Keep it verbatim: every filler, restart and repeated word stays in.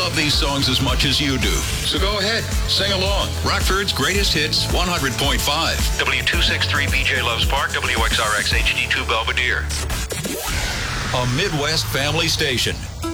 love these songs as much as you do. So go ahead, sing along. Rockford's Greatest Hits, one hundred point five. W two sixty-three B J Loves Park, W X R X H D two Belvedere. A Midwest family station.